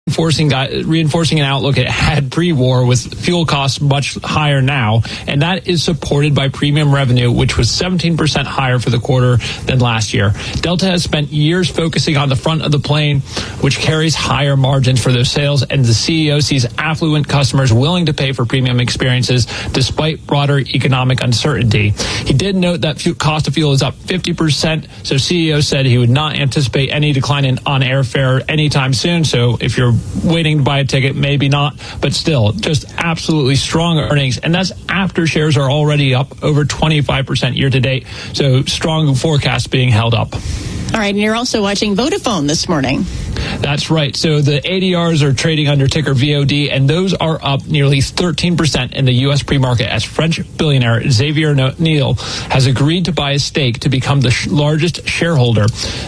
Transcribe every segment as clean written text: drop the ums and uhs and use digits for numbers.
reinforcing an outlook it had pre-war with fuel costs much higher now, and that is supported by premium revenue, which was 17% higher for the quarter than last year. Delta has spent years focusing on the front of the plane, which carries higher margins for those sales, and the CEO sees affluent customers willing to pay for premium experiences despite broader economic uncertainty. He did note that cost of fuel is up 50%, so CEO said he would not anticipate any decline on airfare anytime soon, so if you're waiting to buy a ticket, maybe not, but still, just absolutely strong earnings, and that's after shares are already up over 25% year to date, so strong forecast being held up. All right, and you're also watching Vodafone this morning. That's right. So the ADRs are trading under ticker VOD, and those are up nearly 13% in the U.S. pre-market as French billionaire Xavier Niel has agreed to buy a stake to become the largest shareholder.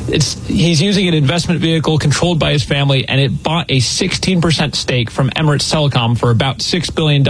He's using an investment vehicle controlled by his family, and it bought a 16% stake from Emirates Telecom for about $6 billion.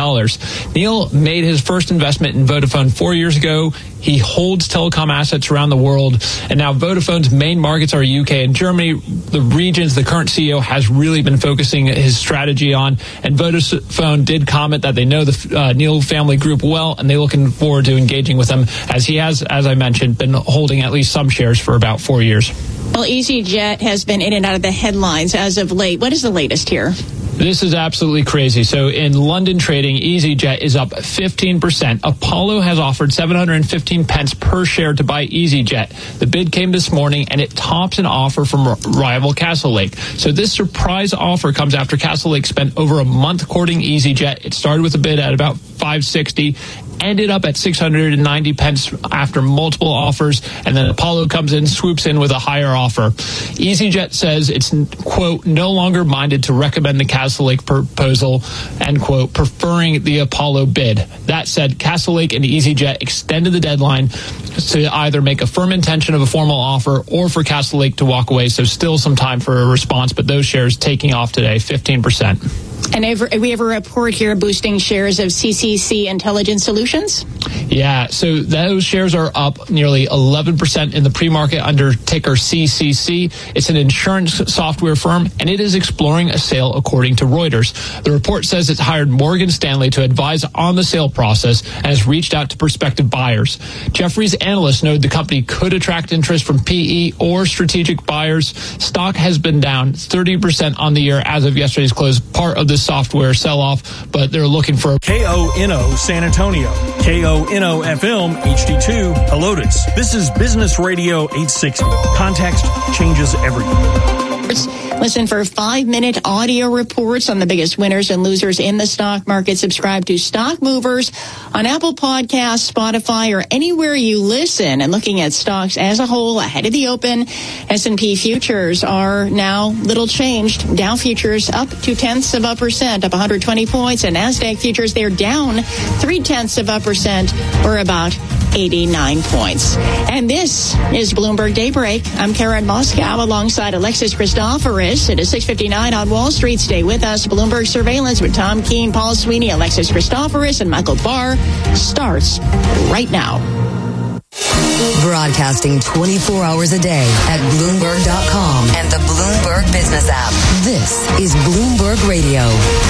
Niel made his first investment in Vodafone 4 years ago. He holds telecom assets around the world, and now Vodafone's main markets are UK and Germany, the regions the current CEO has really been focusing his strategy on. And Vodafone did comment that they know the Niel family group well, and they're looking forward to engaging with them, as he has, as I mentioned, been holding at least some shares for about 4 years. Well, EasyJet has been in and out of the headlines as of late. What is the latest here? This is absolutely crazy. So in London trading, EasyJet is up 15%. Apollo has offered 715 pence per share to buy EasyJet. The bid came this morning, and it tops an offer from rival Castlelake. So this surprise offer comes after Castlelake spent over a month courting EasyJet. It started with a bid at about 560, ended up at 690 pence after multiple offers, and then Apollo comes in, swoops in with a higher offer. EasyJet says it's, quote, no longer minded to recommend the Castlelake proposal, end quote, preferring the Apollo bid. That said, Castlelake and EasyJet extended the deadline to either make a firm intention of a formal offer or for Castlelake to walk away, so still some time for a response, but those shares taking off today, 15%. And we have a report here boosting shares of CCC Intelligence Solutions. Yeah, so those shares are up nearly 11% in the pre-market under ticker CCC. It's an insurance software firm, and it is exploring a sale according to Reuters. The report says it's hired Morgan Stanley to advise on the sale process and has reached out to prospective buyers. Jefferies analysts noted the company could attract interest from PE or strategic buyers. Stock has been down 30% on the year as of yesterday's close, part of the software sell-off, but they're looking for KONO San Antonio, KONO FM HD2 Helotes. This is Business Radio 860. Context changes everything. Listen for 5-minute audio reports on the biggest winners and losers in the stock market. Subscribe to Stock Movers on Apple Podcasts, Spotify, or anywhere you listen. And looking at stocks as a whole ahead of the open, S&P futures are now little changed. Dow futures up 0.2%, up 120 points, and NASDAQ futures, they're down 0.3%, or about 89 points. And this is Bloomberg Daybreak. I'm Karen Moscow alongside Alexis Christoforous. It is 6:59 on Wall Street. Stay with us. Bloomberg Surveillance with Tom Keene, Paul Sweeney, Alexis Christoforous, and Michael Barr starts right now. Broadcasting 24 hours a day at Bloomberg.com and the Bloomberg Business app. This is Bloomberg Radio.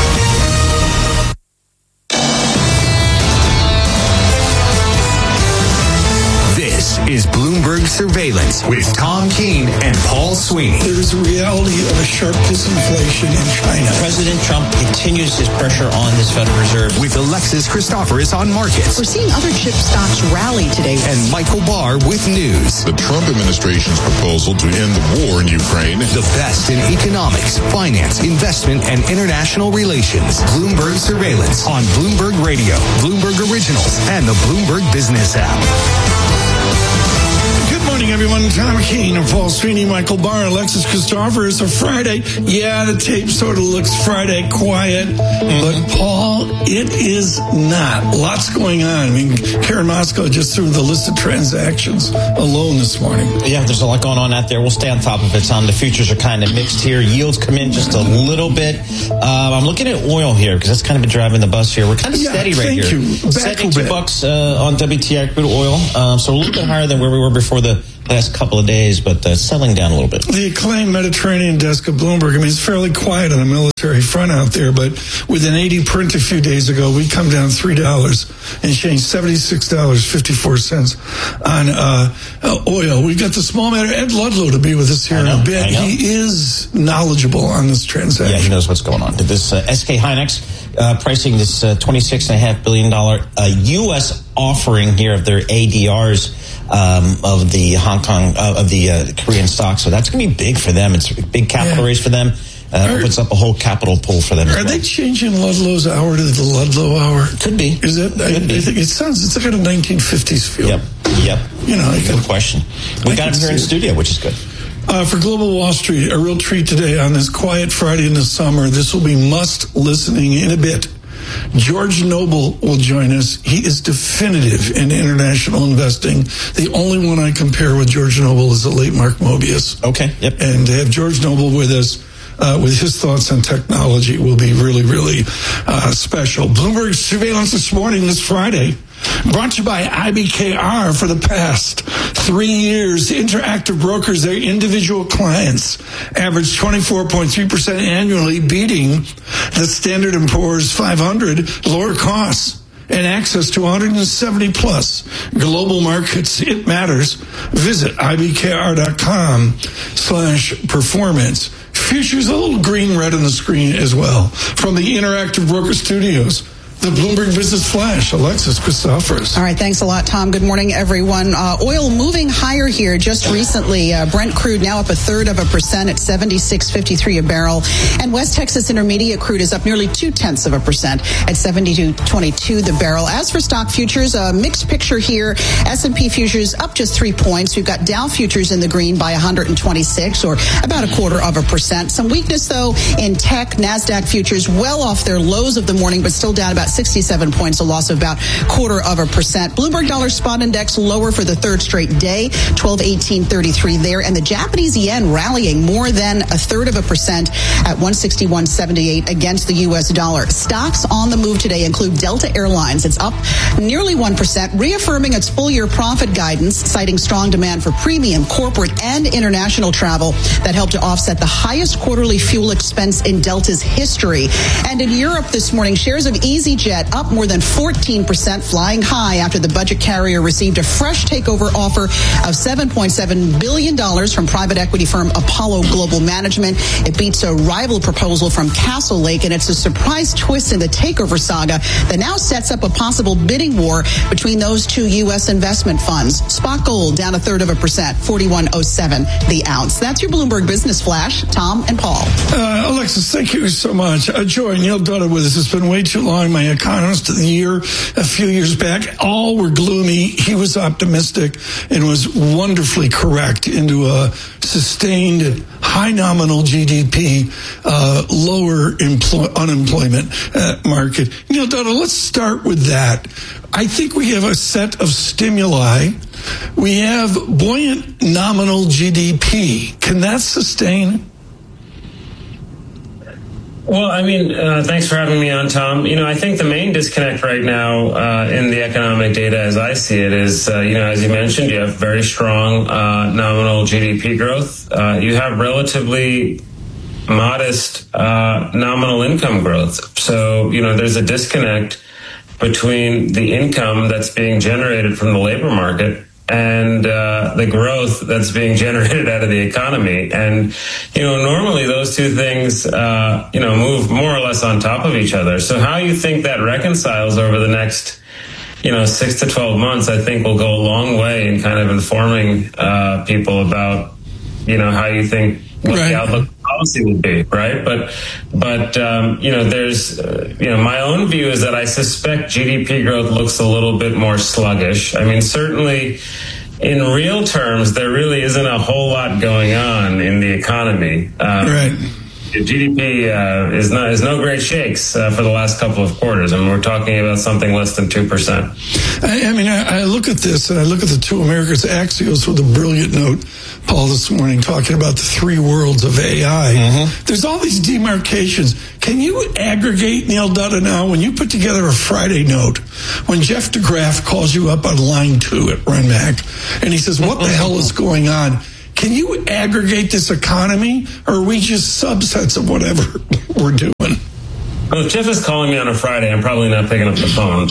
Is Bloomberg Surveillance with Tom Keene and Paul Sweeney. There is a reality of a sharp disinflation in China. President Trump continues his pressure on this Federal Reserve. With Alexis Christoforous on markets. We're seeing other chip stocks rally today. And Michael Barr with news. The Trump administration's proposal to end the war in Ukraine. The best in economics, finance, investment, and international relations. Bloomberg Surveillance on Bloomberg Radio, Bloomberg Originals, and the Bloomberg Business app. Good morning, everyone. Tom Keene and Paul Sweeney, Michael Barr, Alexis Christoforous. A Friday. Yeah, the tape sort of looks Friday quiet. But, Paul, it is not. Lots going on. I mean, Karen Moscow just threw the list of transactions alone this morning. Yeah, there's a lot going on out there. We'll stay on top of it, Tom. The futures are kind of mixed here. Yields come in just a little bit. I'm looking at oil here because that's kind of been driving the bus here. We're kind of steady right here. Thank you. $72 on WTI crude oil. So a little bit higher than where we were before the last couple of days, but settling down a little bit. The acclaimed Mediterranean desk of Bloomberg, I mean, it's fairly quiet on the military front out there, but with an 80 print a few days ago, we come down $3 and change, $76.54 on oil. We've got the small matter Ed Ludlow to be with us here in a bit. He is knowledgeable on this transaction. Yeah, he knows what's going on. This SK Hynix pricing this $26.5 billion U.S. offering here of their ADRs of the Hong Kong, of the Korean stock. So that's going to be big for them. It's a big capital raise for them. Opens up a whole capital pool for them. Are they changing Ludlow's hour to the Ludlow hour? Could be. Is it? I think it sounds, it's like a 1950s feel. Yep. You know, good question. We got him here in the studio, which is good. For Global Wall Street, a real treat today on this quiet Friday in the summer. This will be must listening in a bit. George Noble will join us. He is definitive in international investing. The only one I compare with George Noble is the late Mark Mobius. Okay. Yep. And to have George Noble with us, with his thoughts on technology, will be really, really special. Bloomberg Surveillance this morning, this Friday, brought to you by IBKR. For the past 3 years, Interactive Brokers, their individual clients, averaged 24.3% annually, beating the Standard & Poor's 500, lower costs, and access to 170 plus global markets. It matters. Visit ibkr.com/performance. Futures a little green red on the screen as well. From the Interactive Broker Studios, the Bloomberg Business Flash, Alexis Christophers. All right, thanks a lot, Tom. Good morning, everyone. Oil moving higher here just recently. Brent crude now up 1/3% at $76.53 a barrel. And West Texas Intermediate crude is up nearly 0.2% at $72.22 the barrel. As for stock futures, a mixed picture here. S&P futures up just 3 points. We've got Dow futures in the green by 126, or about 0.25%. Some weakness, though, in tech. NASDAQ futures well off their lows of the morning, but still down about 67 points, a loss of about 0.25%. Bloomberg Dollar Spot Index lower for the third straight day, 1218.33 there. And the Japanese yen rallying more than 0.33% at 161.78 against the U.S. dollar. Stocks on the move today include Delta Airlines. It's up nearly 1%, reaffirming its full-year profit guidance, citing strong demand for premium, corporate, and international travel that helped to offset the highest quarterly fuel expense in Delta's history. And in Europe this morning, shares of EasyJet up more than 14%, flying high after the budget carrier received a fresh takeover offer of $7.7 billion from private equity firm Apollo Global Management. It beats a rival proposal from Castle Lake, and it's a surprise twist in the takeover saga that now sets up a possible bidding war between those two U.S. investment funds. Spot gold down 0.33%, 41.07 the ounce. That's your Bloomberg Business Flash. Tom and Paul. Alexis, thank you so much. Joy, Neil Dutta with us. It's been way too long. My economist of the year a few years back, all were gloomy. He was optimistic and was wonderfully correct into a sustained high nominal GDP, lower unemployment market. Neil Dutta, let's start with that. I think we have a set of stimuli. We have buoyant nominal GDP. Can that sustain? Well, I mean, thanks for having me on, Tom. You know, I think the main disconnect right now in the economic data, as I see it, is, as you mentioned, you have very strong nominal GDP growth. You have relatively modest nominal income growth. So, there's a disconnect between the income that's being generated from the labor market and the growth that's being generated out of the economy. And, normally those two things, move more or less on top of each other. So how you think that reconciles over the next, 6 to 12 months, I think will go a long way in kind of informing people about, how you think what the outlook policy will be, right? But there's, my own view is that I suspect GDP growth looks a little bit more sluggish. I mean, certainly in real terms, there really isn't a whole lot going on in the economy. Right. GDP is no great shakes for the last couple of quarters. I mean, we're talking about something less than 2%. I look at this and I look at the Two Americas. Axios with a brilliant note, Paul, this morning, talking about the three worlds of AI. Mm-hmm. There's all these demarcations. Can you aggregate, Neil Dutta, now, when you put together a Friday note, when Jeff DeGraff calls you up on line 2 at Renmac, and he says, what the hell is going on? Can you aggregate this economy, or are we just subsets of whatever we're doing? Well, if Jeff is calling me on a Friday, I'm probably not picking up the phone.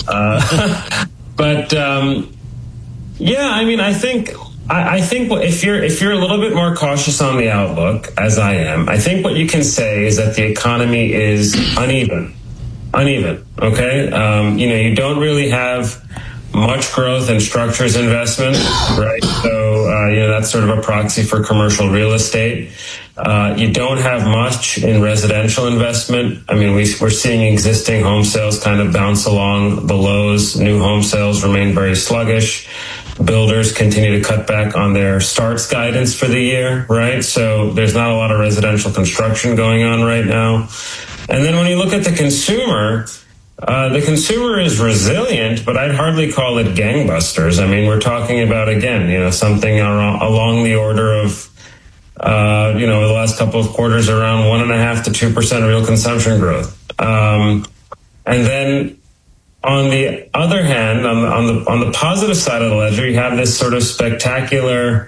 I think if you're a little bit more cautious on the outlook, as I am, I think what you can say is that the economy is uneven. Okay, you don't really have much growth in structures investment, right? So that's sort of a proxy for commercial real estate. You don't have much in residential investment. I mean, we're seeing existing home sales kind of bounce along the lows. New home sales remain very sluggish. Builders continue to cut back on their starts guidance for the year, right? So there's not a lot of residential construction going on right now. And then when you look at the consumer is resilient, but I'd hardly call it gangbusters. I mean, we're talking about, again, something along the order of, the last couple of quarters around 1.5% to 2% real consumption growth. And then on the other hand, on the positive side of the ledger, you have this sort of spectacular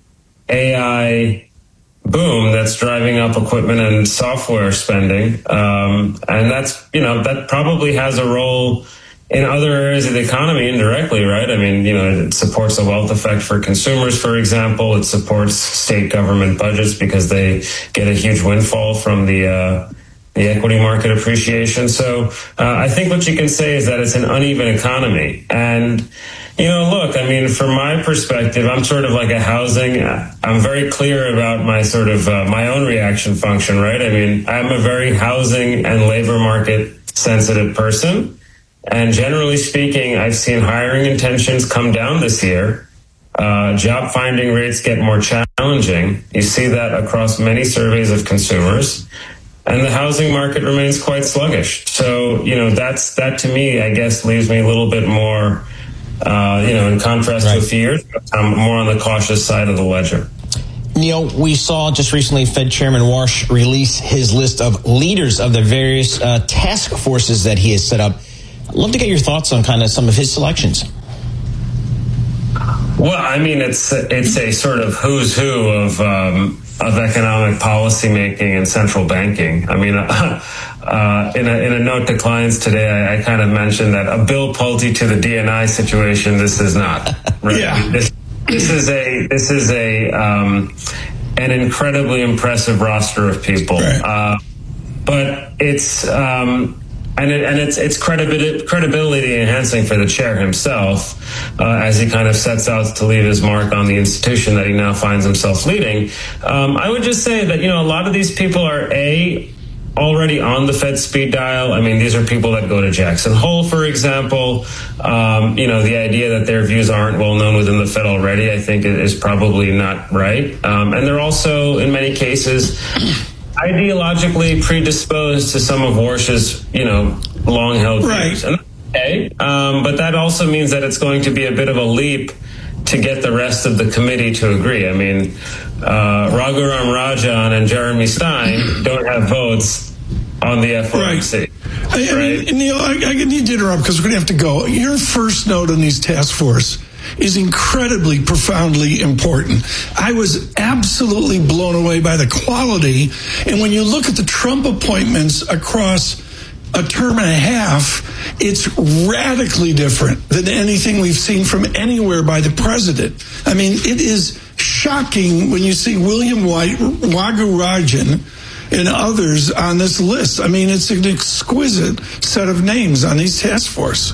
AI boom that's driving up equipment and software spending. And that probably has a role in other areas of the economy indirectly, right? I mean, it supports the wealth effect for consumers, for example. It supports state government budgets because they get a huge windfall from the equity market appreciation. So I think what you can say is that it's an uneven economy. And, look, I mean, from my perspective, I'm sort of like I'm very clear about my sort of my own reaction function, right? I mean, I'm a very housing and labor market sensitive person. And generally speaking, I've seen hiring intentions come down this year. Job finding rates get more challenging. You see that across many surveys of consumers. And the housing market remains quite sluggish. So, that to me, I guess, leaves me a little bit more, in contrast to a few years ago, I'm more on the cautious side of the ledger. Neil, we saw just recently Fed Chairman Warsh release his list of leaders of the various task forces that he has set up. I'd love to get your thoughts on kind of some of his selections. Well, I mean, it's a sort of who's who of economic policy making and central banking. I mean, in a note to clients today, I kind of mentioned that a Bill Pulte to the DNI situation. This is not right. Yeah. This is an incredibly impressive roster of people, right. But it's. It's credibility enhancing for the chair himself as he kind of sets out to leave his mark on the institution that he now finds himself leading. I would just say that, a lot of these people are already on the Fed speed dial. I mean, these are people that go to Jackson Hole, for example. The idea that their views aren't well known within the Fed already, I think is probably not right. And they're also, in many cases, ideologically predisposed to some of Warsh's, long-held views. Right. Okay. But that also means that it's going to be a bit of a leap to get the rest of the committee to agree. I mean, Raghuram Rajan and Jeremy Stein don't have votes on the FOMC. Right. I mean, Neil, I need to interrupt because we're going to have to go. Your first note on these task force is incredibly, profoundly important. I was absolutely blown away by the quality. And when you look at the Trump appointments across a term and a half, it's radically different than anything we've seen from anywhere by the president. I mean, it is shocking when you see William White, Raghuram, and others on this list. I mean, it's an exquisite set of names on these task force.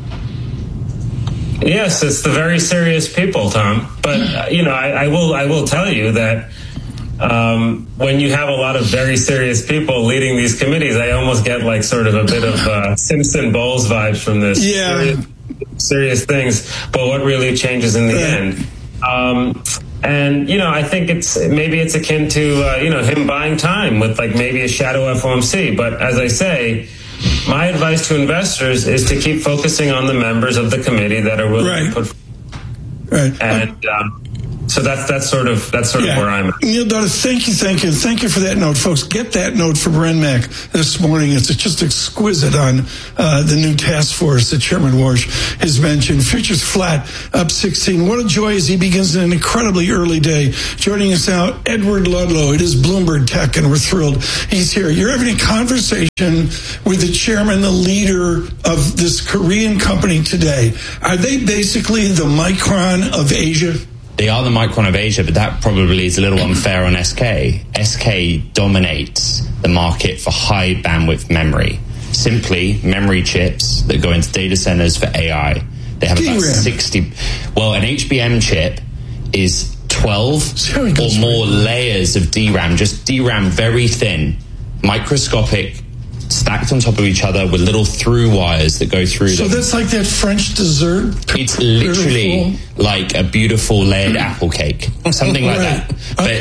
Yes, it's the very serious people, Tom. But I will tell you that when you have a lot of very serious people leading these committees, I almost get like sort of a bit of Simpson Bowles vibes from this. Yeah, serious things. But what really changes in the end? And, I think it's akin to, him buying time with like maybe a shadow FOMC. But as I say, my advice to investors is to keep focusing on the members of the committee that are willing to put. Right. And so that's sort of where I'm at. Neil Daughter, thank you for that note, folks. Get that note from Ren Mack this morning. It's just exquisite on the new task force that Chairman Warsh has mentioned. Futures flat, up 16. What a joy as he begins an incredibly early day. Joining us now, Edward Ludlow. It is Bloomberg Tech, and we're thrilled he's here. You're having a conversation with the chairman, the leader of this Korean company today. Are they basically the Micron of Asia? They are the Micron of Asia, but that probably is a little unfair on SK. SK dominates the market for high bandwidth memory. Simply memory chips that go into data centers for AI. They have about 60. Well, an HBM chip is 12 or more layers of DRAM, just DRAM very thin, microscopic, stacked on top of each other with little through wires that go through them. So that's like that French dessert? It's literally like a beautiful layered apple cake, something like that.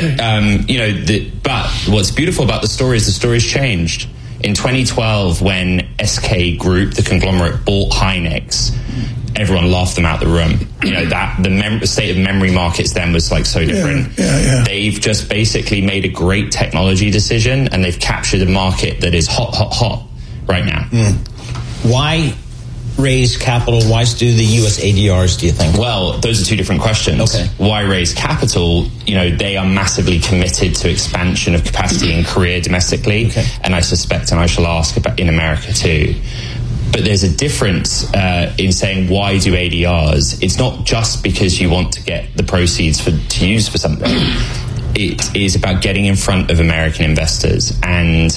Okay. But what's beautiful about the story is the story's changed. In 2012, when SK Group, the conglomerate, bought Hynix, everyone laughed them out the room. The state of memory markets then was like so different. They've just basically made a great technology decision, and they've captured a market that is hot right now. Why raise capital? Why do the U.S. ADRs, do you think? Well, those are two different questions. Okay. Why raise capital? They are massively committed to expansion of capacity in Korea domestically, and I suspect, and I shall ask about in America too. But there's a difference in saying why do ADRs. It's not just because you want to get the proceeds to use for something. It is about getting in front of American investors. And,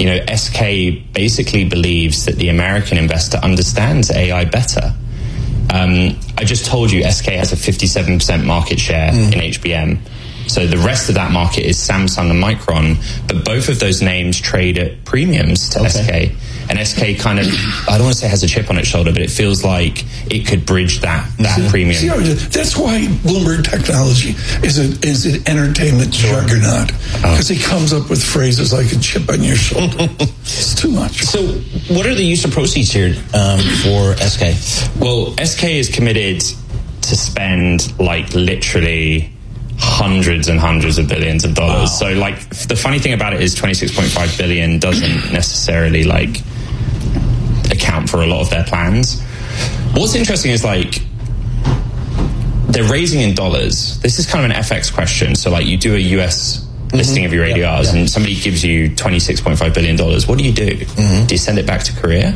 SK basically believes that the American investor understands AI better. I just told you SK has a 57% market share in HBM. So the rest of that market is Samsung and Micron, but both of those names trade at premiums to SK. And SK kind of, I don't want to say has a chip on its shoulder, but it feels like it could bridge that premium. That's why Bloomberg Technology is an entertainment juggernaut, because he comes up with phrases like a chip on your shoulder. It's too much. So what are the use of proceeds here for SK? Well, SK is committed to spend like literally hundreds and hundreds of billions of dollars. Wow. So like the funny thing about it is 26.5 billion doesn't necessarily like account for a lot of their plans. What's interesting is like they're raising in dollars. This is kind of an FX question. So like you do a US listing of your ADRs and somebody gives you $26.5 billion. What do you do? Do you send it back to Korea?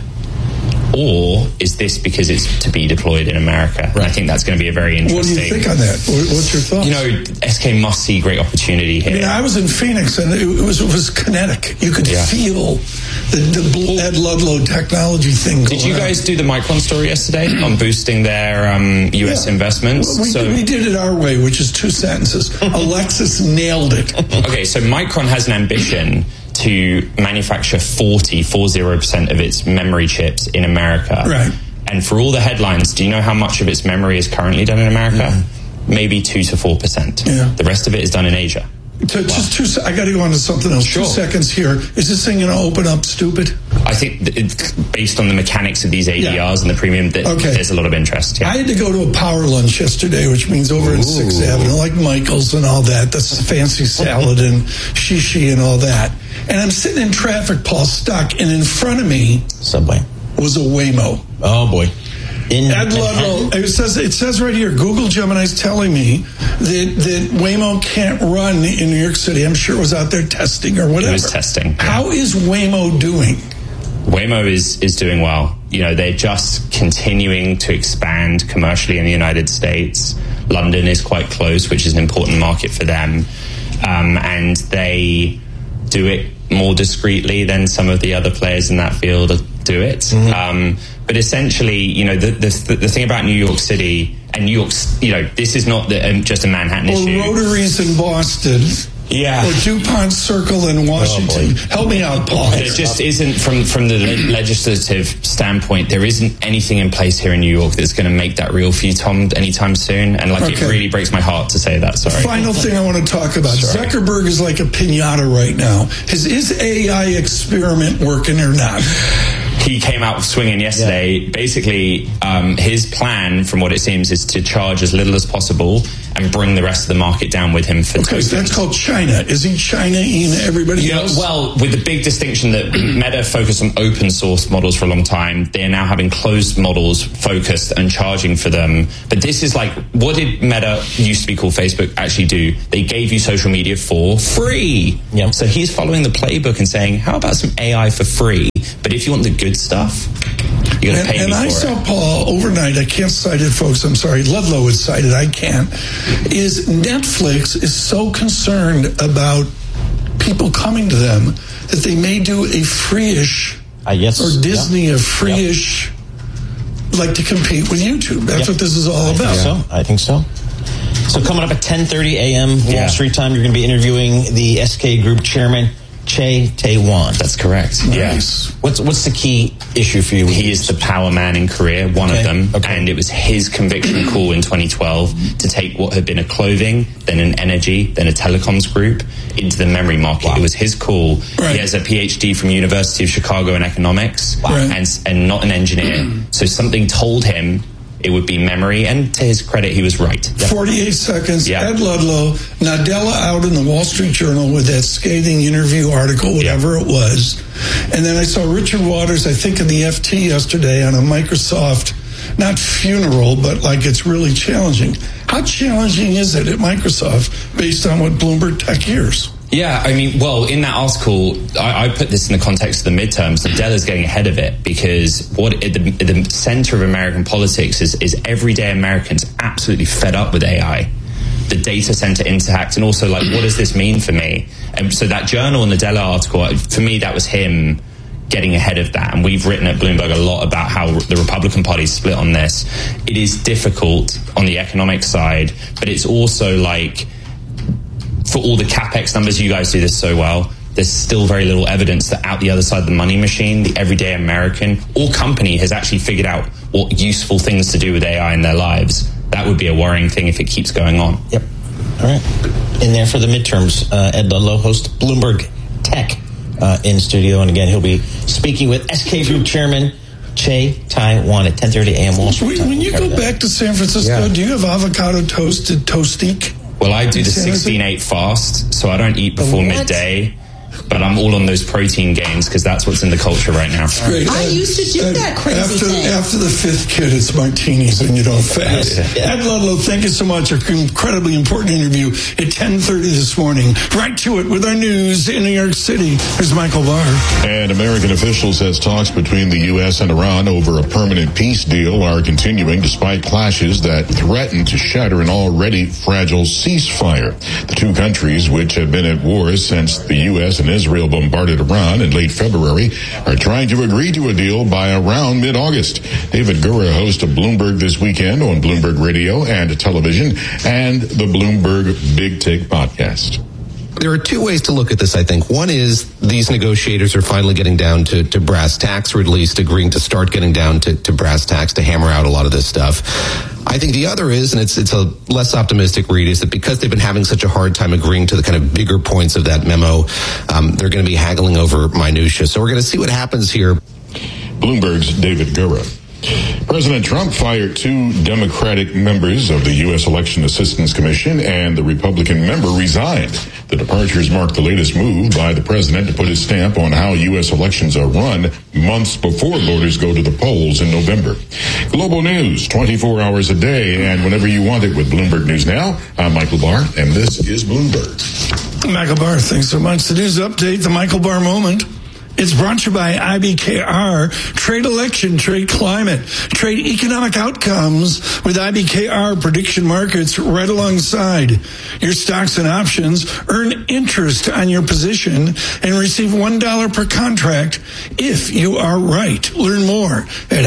Or is this because it's to be deployed in America? Right. I think that's going to be a very interesting... What do you think on that? What's your thoughts? SK must see great opportunity here. I was in Phoenix, and it was kinetic. You could feel the Ed Ludlow technology thing going Did you guys do the Micron story yesterday on boosting their U.S. investments? We did it our way, which is 2 sentences. Alexis nailed it. Okay, so Micron has an ambition to manufacture 40% of its memory chips in America. Right. And for all the headlines, do you know how much of its memory is currently done in America? Maybe 2 to 4%. Yeah. The rest of it is done in Asia. Just I got to go on to something else. Sure. 2 seconds here. Is this thing going to open up stupid? I think based on the mechanics of these ADRs and the premium, there's a lot of interest. Yeah. I had to go to a power lunch yesterday, which means over at 6th Avenue, like Michael's and all that. That's fancy salad and shishi and all that. And I'm sitting in traffic, Paul, stuck, and in front of me Subway was a Waymo. Oh boy. Ed Ludlow, it says right here, Google Gemini's telling me that Waymo can't run in New York City. I'm sure it was out there testing or whatever. It was testing. Yeah. How is Waymo doing? Waymo is doing well. They're just continuing to expand commercially in the United States. London is quite close, which is an important market for them. And they do it more discreetly than some of the other players in that field do it. But essentially, the thing about New York City and New York, this is not just a Manhattan issue. Rotaries in Boston. Yeah. or DuPont Circle in Washington. Help me out, Paul. There just isn't, from the legislative standpoint, there isn't anything in place here in New York that's going to make that real for you, Tom, anytime soon. And it really breaks my heart to say that. Sorry. Final thing I want to talk about. Sorry. Zuckerberg is like a piñata right now. Is his AI experiment working or not? He came out swinging yesterday. Yeah. Basically, his plan, from what it seems, is to charge as little as possible and bring the rest of the market down with him for tokens. So that's called China. Isn't China-ing everybody else? Well, with the big distinction that Meta focused on open source models for a long time, they are now having closed models focused and charging for them. But this is like, what did Meta, used to be called Facebook, actually do? They gave you social media for free. Yeah. So he's following the playbook and saying, how about some AI for free? But if you want the good stuff, you got to pay me for it. And I saw Paul overnight, I can't cite it, folks, I'm sorry, Ludlow would cite it, I can't, is Netflix is so concerned about people coming to them that they may do a free-ish, or Disney a free-ish, like to compete with YouTube. That's what this is all about. I think so. So coming up at 10:30 a.m. Wall Street time, you're going to be interviewing the SK Group chairman, Che Tae-wan. That's correct. Nice. Yeah. What's the key issue for you? He is the power man in Korea, one of them. Okay. And it was his conviction call in 2012 to take what had been a clothing, then an energy, then a telecoms group into the memory market. Wow. It was his call. Right. He has a PhD from University of Chicago in economics and not an engineer. So something told him it would be memory, and to his credit, he was right. 48 seconds. Yeah. Ed Ludlow, Nadella out in the Wall Street Journal with that scathing interview article, whatever it was. And then I saw Richard Waters, I think in the FT yesterday, on a Microsoft, not funeral, but like it's really challenging. How challenging is it at Microsoft based on what Bloomberg Tech hears? Yeah, I mean, well, in that article, I put this in the context of the midterms. Nadella's getting ahead of it because what at the center of American politics is everyday Americans absolutely fed up with AI, the data center impact, and also like, what does this mean for me? And so that journal and Nadella article, for me, that was him getting ahead of that. And we've written at Bloomberg a lot about how the Republican Party is split on this. It is difficult on the economic side, but it's also like, for all the CapEx numbers, you guys do this so well, there's still very little evidence that out the other side of the money machine, the everyday American or company has actually figured out what useful things to do with AI in their lives. That would be a worrying thing if it keeps going on. Yep. All right. In there for the midterms, Ed Ludlow, host Bloomberg Tech in studio. And again, he'll be speaking with SK Group Chairman Che Tae-wan at 10:30 a.m. Wall Street time. When you go back to San Francisco, do you have avocado toasted toastique? Well, I do the 16-8 fast, so I don't eat before midday. But I'm all on those protein gains because that's what's in the culture right now. Great. I used to do that crazy thing. After the fifth kid, it's martinis and you don't fast. Ed Ludlow, thank you so much. An incredibly important interview at 10:30 this morning. Right to it with our news in New York City. There's Michael Barr. And American officials says talks between the U.S. and Iran over a permanent peace deal are continuing despite clashes that threaten to shatter an already fragile ceasefire. The two countries, which have been at war since the U.S. and Israel bombarded Iran in late February, are trying to agree to a deal by around mid-August. David Gura, host of Bloomberg This Weekend on Bloomberg Radio and Television and the Bloomberg Big Take podcast. There are two ways to look at this, I think. One is these negotiators are finally getting down to brass tacks, or at least agreeing to start getting down to brass tacks to hammer out a lot of this stuff. I think the other is, and it's a less optimistic read, is that because they've been having such a hard time agreeing to the kind of bigger points of that memo, they're going to be haggling over minutia. So we're going to see what happens here. Bloomberg's David Gura. President Trump fired two Democratic members of the U.S. Election Assistance Commission, and the Republican member resigned. The departures mark the latest move by the president to put his stamp on how U.S. elections are run months before voters go to the polls in November. Global news, 24 hours a day, and whenever you want it with Bloomberg News Now. I'm Michael Barr, and this is Bloomberg. Michael Barr, thanks so much. The news update, the Michael Barr moment. It's brought to you by IBKR. Trade election, trade climate, trade economic outcomes with IBKR prediction markets right alongside your stocks and options. Earn interest on your position and receive $1 per contract if you are right. Learn more at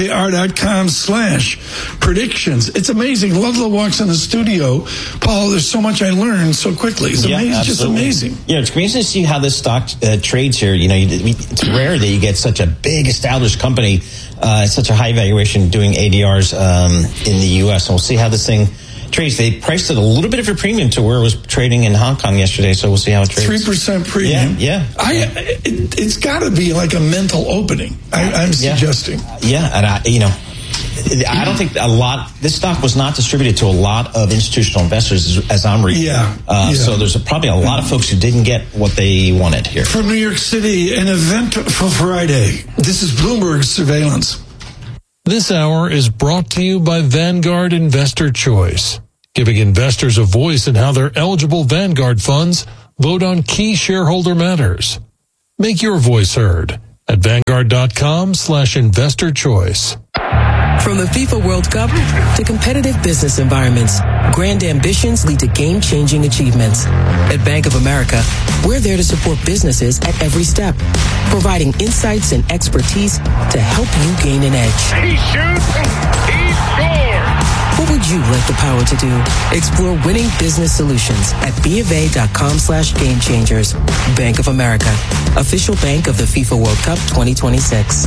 IBKR.com/predictions. It's amazing. Ludlow walks in the studio. Paul, there's so much I learned so quickly. It's amazing. It's just amazing. Yeah, it's amazing to see how this stock trades here. You know, it's rare that you get such a big established company, such a high valuation doing ADRs in the U.S. And we'll see how this thing trades. They priced it a little bit of a premium to where it was trading in Hong Kong yesterday, so we'll see how it trades. 3% premium. Yeah. It's got to be like a mental opening. I'm suggesting. Yeah, and I don't think this stock was not distributed to a lot of institutional investors as I'm reading. So there's probably a lot of folks who didn't get what they wanted here. From New York City, an event for Friday. This is Bloomberg Surveillance. This hour is brought to you by Vanguard Investor Choice, giving investors a voice in how their eligible Vanguard funds vote on key shareholder matters. Make your voice heard at Vanguard.com/investor choice. From the FIFA World Cup to competitive business environments, grand ambitions lead to game-changing achievements. At Bank of America, we're there to support businesses at every step, providing insights and expertise to help you gain an edge. He shoots, he scores! What would you like the power to do? Explore winning business solutions at BofA.com/gamechangers. Bank of America, official bank of the FIFA World Cup 2026.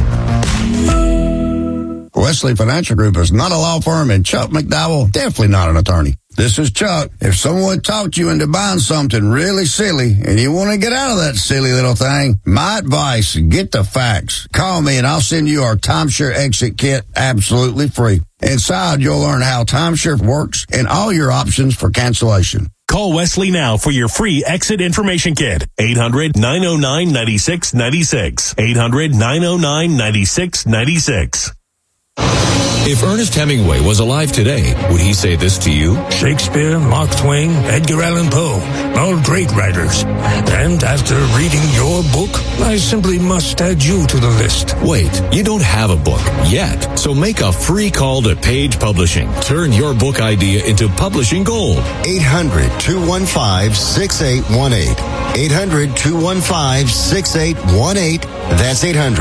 Wesley Financial Group is not a law firm, and Chuck McDowell, definitely not an attorney. This is Chuck. If someone talked you into buying something really silly and you want to get out of that silly little thing, my advice, get the facts. Call me and I'll send you our timeshare exit kit absolutely free. Inside, you'll learn how timeshare works and all your options for cancellation. Call Wesley now for your free exit information kit. 800-909-9696. 800-909-9696. If Ernest Hemingway was alive today, would he say this to you? Shakespeare, Mark Twain, Edgar Allan Poe, all great writers. And after reading your book, I simply must add you to the list. Wait, you don't have a book yet, so make a free call to Page Publishing. Turn your book idea into publishing gold. 800-215-6818. 800-215-6818. That's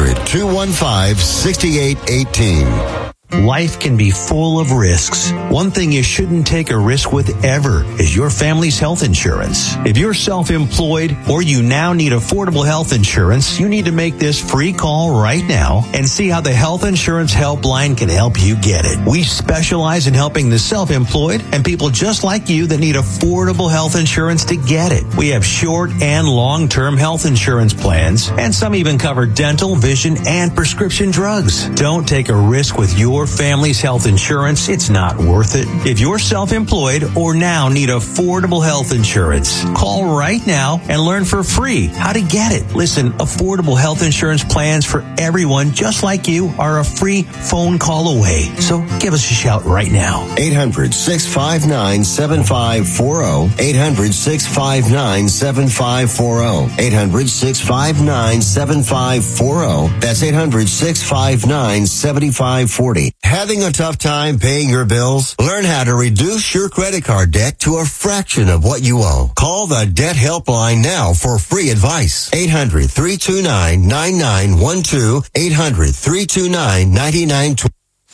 800-215-6818. Life can be full of risks. One thing you shouldn't take a risk with ever is your family's health insurance. If you're self-employed or you now need affordable health insurance, you need to make this free call right now and see how the Health Insurance Helpline can help you get it. We specialize in helping the self-employed and people just like you that need affordable health insurance to get it. We have short and long-term health insurance plans, and some even cover dental, vision, and prescription drugs. Don't take a risk with your family's health insurance. It's not worth it. If you're self-employed or now need affordable health insurance, call right now and learn for free how to get it. Listen, affordable health insurance plans for everyone just like you are a free phone call away. So give us a shout right now. 800-659-7540. 800-659-7540. 800-659-7540. That's 800-659-7540. Having a tough time paying your bills? Learn how to reduce your credit card debt to a fraction of what you owe. Call the Debt Helpline now for free advice. 800-329-9912. 800-329-9912.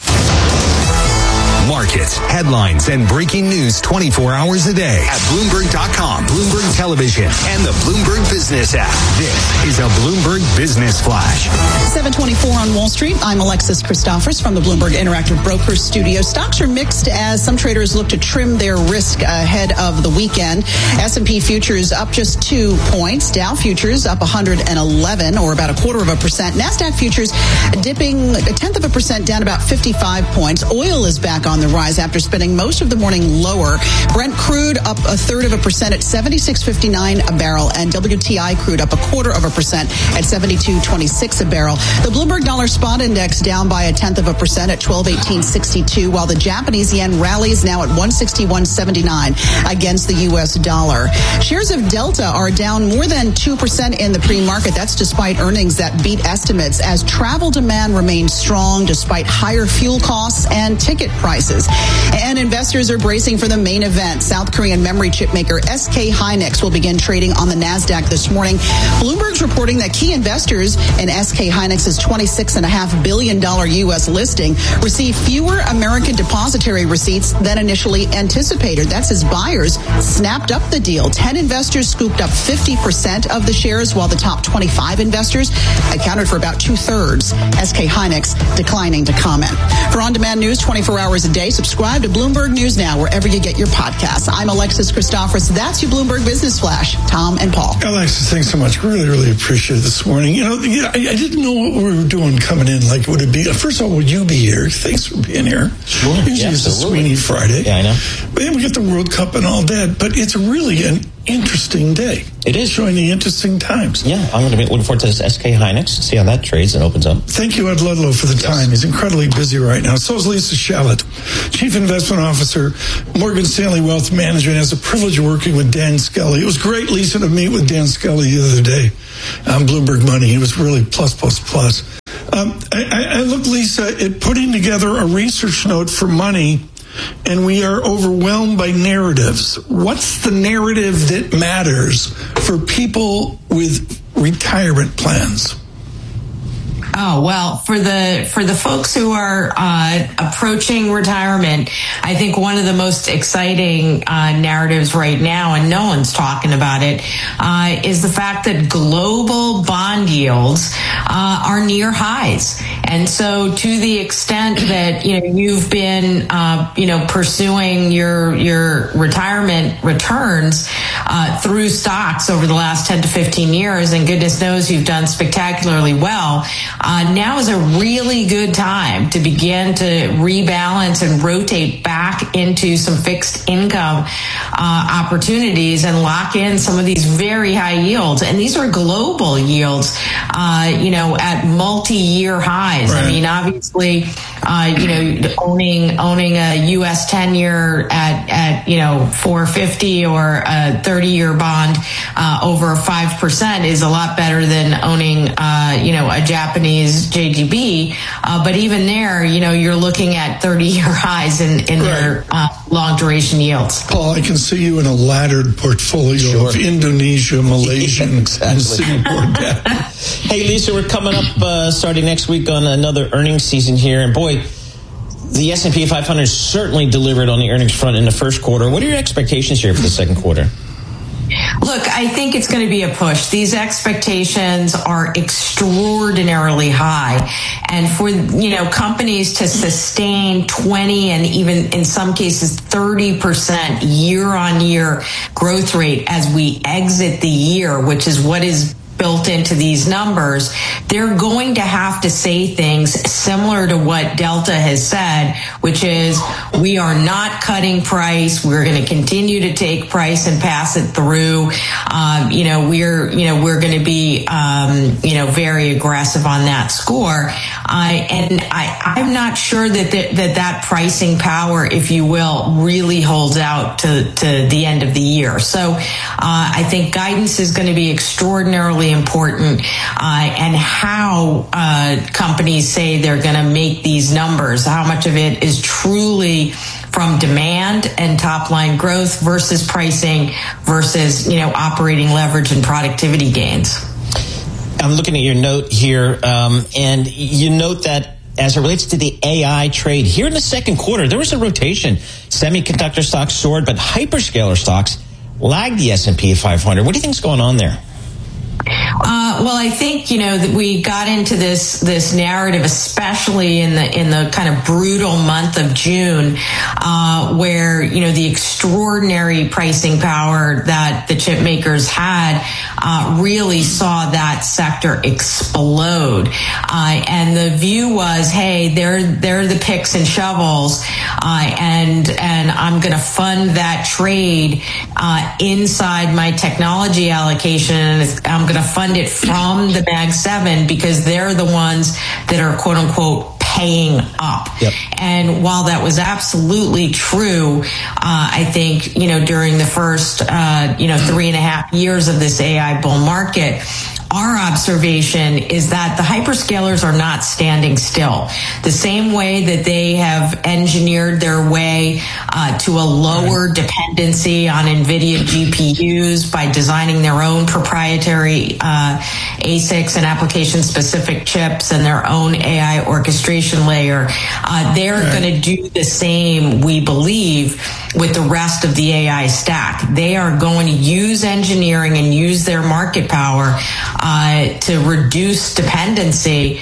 Markets, headlines, and breaking news 24 hours a day at Bloomberg.com, Bloomberg Television, and the Bloomberg Business app. This is a Bloomberg Business Flash. 7:24 on Wall Street. I'm Alexis Christophers from the Bloomberg Interactive Brokers studio. Stocks are mixed as some traders look to trim their risk ahead of the weekend. S&P futures up just 2 points. Dow futures up 111, or about 0.25%. NASDAQ futures dipping 0.1% down about 55 points. Oil is back on on the rise after spending most of the morning lower. Brent crude up 0.33% at $76.59 a barrel, and WTI crude up 0.25% at $72.26 a barrel. The Bloomberg Dollar Spot Index down by 0.1% at 1218.62, while the Japanese yen rallies now at 161.79 against the U.S. dollar. Shares of Delta are down more than 2% in the pre-market. That's despite earnings that beat estimates as travel demand remains strong despite higher fuel costs and ticket prices. And investors are bracing for the main event. South Korean memory chip maker SK Hynix will begin trading on the NASDAQ this morning. Bloomberg's reporting that key investors in SK Hynix's $26.5 billion U.S. listing received fewer American depository receipts than initially anticipated. That's as buyers snapped up the deal. 10 investors scooped up 50% of the shares, while the top 25 investors accounted for about 2/3. SK Hynix declining to comment. For on-demand news 24 hours a day, subscribe to Bloomberg News Now wherever you get your podcasts. I'm Alexis Christoforous. That's your Bloomberg Business Flash. Tom and Paul. Alexis, thanks so much. Really, really appreciate it this morning. You know, I didn't know what we were doing coming in. Like, would it be, first of all, would you be here? Thanks for being here. Sure. Usually it's a Sweeney Friday. Yeah, I know. But then we get the World Cup and all that. But it's really an interesting day. It is. Showing the interesting times. Yeah, I'm going to be looking forward to this SK Hynix, see how that trades and opens up. Thank you, Ed Ludlow, for the time. He's incredibly busy right now. So is Lisa Shallett, Chief Investment Officer, Morgan Stanley Wealth Management, has the privilege of working with Dan Scully. It was great, Lisa, to meet with Dan Scully the other day on Bloomberg Money. He was really plus. I looked, Lisa, at putting together a research note for Money, and we are overwhelmed by narratives. What's the narrative that matters for people with retirement plans? Oh, well, for the folks who are approaching retirement, I think one of the most exciting narratives right now, and no one's talking about it, is the fact that global bond yields are near highs. And so to the extent that, you've been, pursuing your retirement returns through stocks over the last 10 to 15 years, and goodness knows you've done spectacularly well, now is a really good time to begin to rebalance and rotate back into some fixed income opportunities and lock in some of these very high yields. And these are global yields, at multi-year highs. Right. I mean, obviously, owning a U.S. 10-year at 450 or a 30-year bond over 5% is a lot better than owning, a Japanese JGB. But even there, you're looking at 30-year highs in their long duration yields. Paul, I can see you in a laddered portfolio of Indonesia, Malaysia, and Singapore debt. Hey, Lisa, we're coming up starting next week on another earnings season here. And boy, the S&P 500 certainly delivered on the earnings front in the first quarter. What are your expectations here for the second quarter? Look, I think it's going to be a push. These expectations are extraordinarily high. And for, companies to sustain 20 and even in some cases 30% year-on-year growth rate as we exit the year, which is what is built into these numbers, they're going to have to say things similar to what Delta has said, which is we are not cutting price. We're going to continue to take price and pass it through. We're going to be, very aggressive on that score. I'm not sure that pricing power, if you will, really holds out to the end of the year. So I think guidance is going to be extraordinarily important, and how companies say they're going to make these numbers, how much of it is truly from demand and top line growth versus pricing versus, operating leverage and productivity gains. I'm looking at your note here, and you note that as it relates to the AI trade, here in the second quarter, there was a rotation. Semiconductor stocks soared, but hyperscaler stocks lagged the S&P 500. What do you think is going on there? Well, I think, that we got into this narrative, especially in the kind of brutal month of June, where, the extraordinary pricing power that the chip makers had really saw that sector explode. And the view was, hey, they're the picks and shovels, and I'm going to fund that trade inside my technology allocation, and I'm going to fund it from the Mag 7 because they're the ones that are quote unquote paying up. Yep. And while that was absolutely true, I think, during the first, 3.5 years of this AI bull market, our observation is that the hyperscalers are not standing still. The same way that they have engineered their way to a lower dependency on NVIDIA GPUs by designing their own proprietary ASICs and application-specific chips and their own AI orchestration layer, they're going to do the same, we believe, with the rest of the AI stack. They are going to use engineering and use their market power to reduce dependency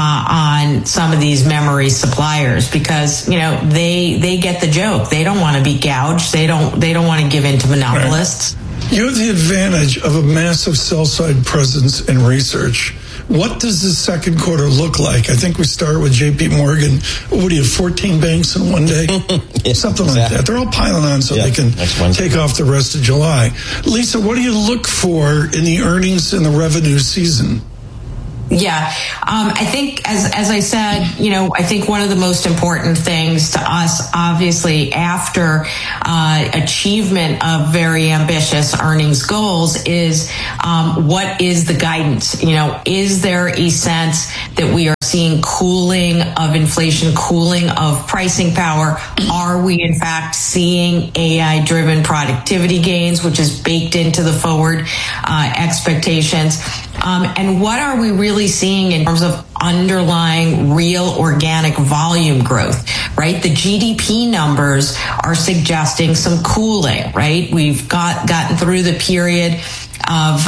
on some of these memory suppliers because they get the joke. They don't want to be gouged. They don't want to give in to monopolists. Right. You have the advantage of a massive sell-side presence and research. What does the second quarter look like? I think we start with J.P. Morgan. What do you have, 14 banks in one day? Something like that. They're all piling on so they can take off the rest of July. Lisa, what do you look for in the earnings and the revenue season? Yeah, I think, as I said, I think one of the most important things to us, obviously, after achievement of very ambitious earnings goals is what is the guidance? Is there a sense that we are seeing cooling of inflation, cooling of pricing power? Are we, in fact, seeing AI-driven productivity gains, which is baked into the forward expectations? And what are we really seeing in terms of underlying real organic volume growth, right? The GDP numbers are suggesting some cooling, right? We've gotten through the period of,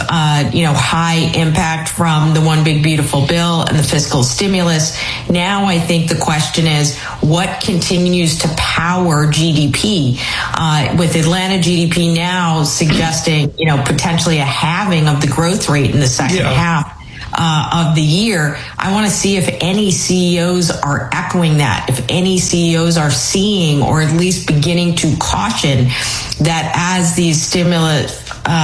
high impact from the One Big Beautiful Bill and the fiscal stimulus. Now I think the question is what continues to power GDP, with Atlanta GDP now suggesting, potentially a halving of the growth rate in the second half of the year. I want to see if any CEOs are echoing that, if any CEOs are seeing or at least beginning to caution that as these stimulus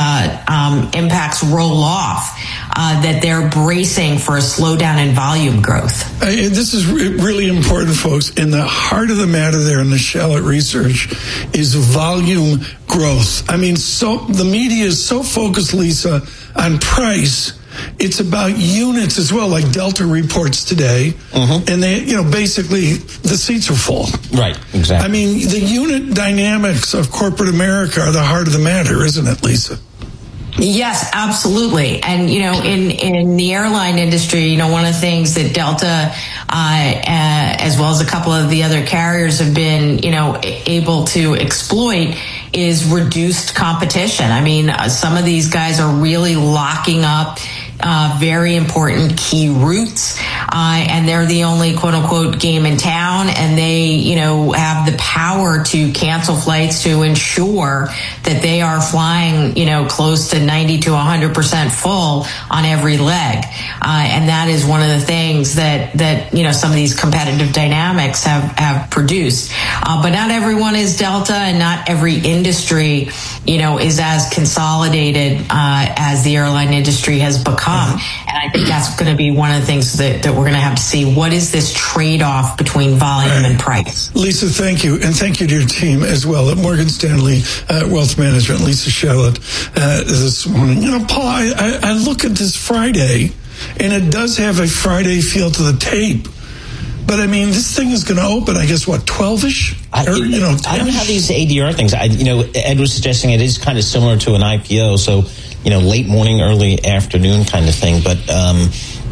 impacts roll off, that they're bracing for a slowdown in volume growth. This is really important, folks. In the heart of the matter there in the Shallot research is volume growth. I mean, the media is so focused, Lisa, on price. It's about units as well, like Delta reports today. And they, basically the seats are full. Right, exactly. I mean, the unit dynamics of corporate America are the heart of the matter, isn't it, Lisa? Yes, absolutely. And, in the airline industry, one of the things that Delta, as well as a couple of the other carriers have been, able to exploit is reduced competition. I mean, some of these guys are really locking up very important key routes, and they're the only quote unquote game in town, and they, have the power to cancel flights to ensure that they are flying, close to 90 to 100% full on every leg. And that is one of the things that some of these competitive dynamics have produced. But not everyone is Delta, and not every industry, is as consolidated as the airline industry has become. And I think that's going to be one of the things that we're going to have to see. What is this trade-off between volume and price? Lisa, thank you. And thank you to your team as well at Morgan Stanley Wealth Management, Lisa Shallot, this morning. Paul, I look at this Friday, and it does have a Friday feel to the tape. But I mean, this thing is going to open, I guess, 12-ish? I don't know how these ADR things, Ed was suggesting it is kind of similar to an IPO. So, late morning, early afternoon kind of thing. But,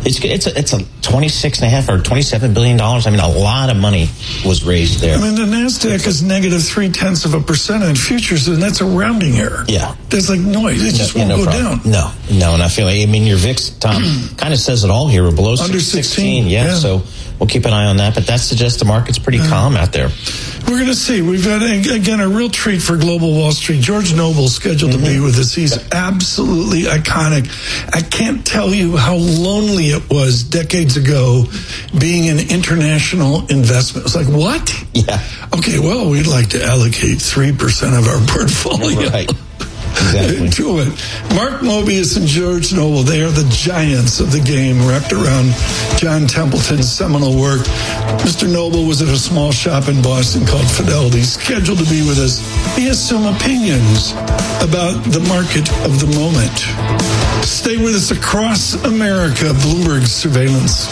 It's a $26.5 or $27 billion. I mean, a lot of money was raised there. I mean, the NASDAQ is negative 0.3% in futures, and that's a rounding error. Yeah. There's like noise. It just won't go down. No, and I feel like, your VIX, Tom, kind of says it all here. We're below under 16. Yeah, so we'll keep an eye on that. But that suggests the market's pretty calm out there. We're going to see. We've got, again, a real treat for Global Wall Street. George Noble's scheduled to be with us. He's absolutely iconic. I can't tell you how lonely it was decades ago being an international investment. It's like, what? Yeah. Okay, well, we'd like to allocate 3% of our portfolio. Right. Exactly. To it. Mark Mobius and George Noble, they are the giants of the game wrapped around John Templeton's seminal work. Mr. Noble was at a small shop in Boston called Fidelity, scheduled to be with us. He has some opinions about the market of the moment. Stay with us across America, Bloomberg Surveillance.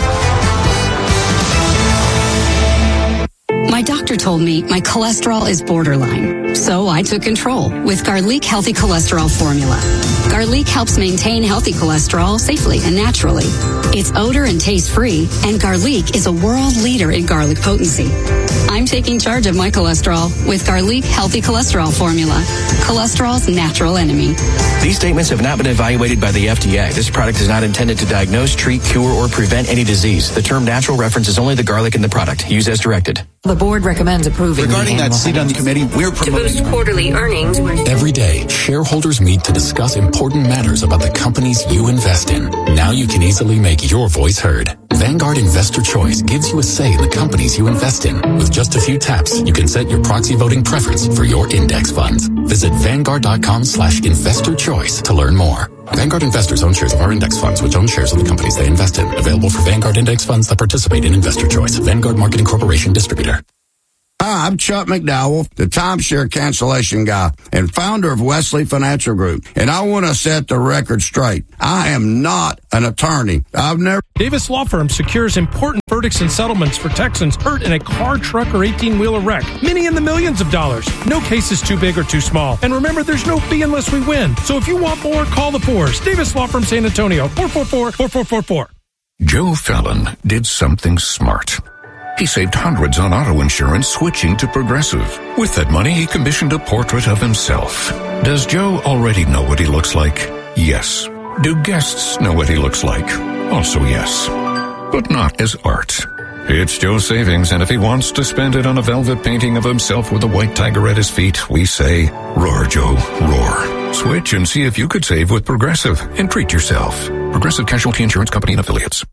My doctor told me my cholesterol is borderline, so I took control with Garlic Healthy Cholesterol Formula. Garlic helps maintain healthy cholesterol safely and naturally. It's odor and taste-free, and Garlic is a world leader in garlic potency. I'm taking charge of my cholesterol with Garlic Healthy Cholesterol Formula, cholesterol's natural enemy. These statements have not been evaluated by the FDA. This product is not intended to diagnose, treat, cure, or prevent any disease. The term natural references only the garlic in the product. Use as directed. The board recommends approving. Regarding that seat on the committee, we're promoting to boost quarterly earnings. Every day, shareholders meet to discuss important matters about the companies you invest in. Now you can easily make your voice heard. Vanguard Investor Choice gives you a say in the companies you invest in. With just a few taps, you can set your proxy voting preference for your index funds. Visit Vanguard.com/investor choice to learn more. Vanguard investors own shares of our index funds, which own shares of the companies they invest in. Available for Vanguard index funds that participate in Investor Choice. Vanguard Marketing Corporation distributor. Hi, I'm Chuck McDowell, the timeshare cancellation guy and founder of Wesley Financial Group. And I want to set the record straight. I am not an attorney. I've never... Davis Law Firm secures important verdicts and settlements for Texans hurt in a car, truck, or 18-wheeler wreck. Many in the millions of dollars. No case is too big or too small. And remember, there's no fee unless we win. So if you want more, call the Fours. Davis Law Firm San Antonio, 444-4444. Joe Fallon did something smart. He saved hundreds on auto insurance switching to Progressive. With that money, he commissioned a portrait of himself. Does Joe already know what he looks like? Yes. Do guests know what he looks like? Also yes. But not as art. It's Joe's savings, and if he wants to spend it on a velvet painting of himself with a white tiger at his feet, we say, roar, Joe, roar. Switch and see if you could save with Progressive and treat yourself. Progressive Casualty Insurance Company and Affiliates.